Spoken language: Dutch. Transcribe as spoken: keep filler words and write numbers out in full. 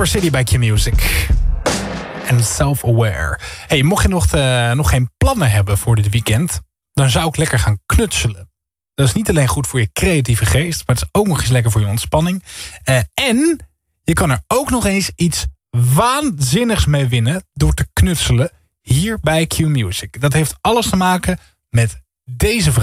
Upper City bij Q-Music. En Self-Aware. Hey, mocht je nog, uh, nog geen plannen hebben voor dit weekend, dan zou ik lekker gaan knutselen. Dat is niet alleen goed voor je creatieve geest, maar het is ook nog eens lekker voor je ontspanning. Uh, en je kan er ook nog eens iets waanzinnigs mee winnen door te knutselen hier bij Q-Music. Dat heeft alles te maken met deze vraag.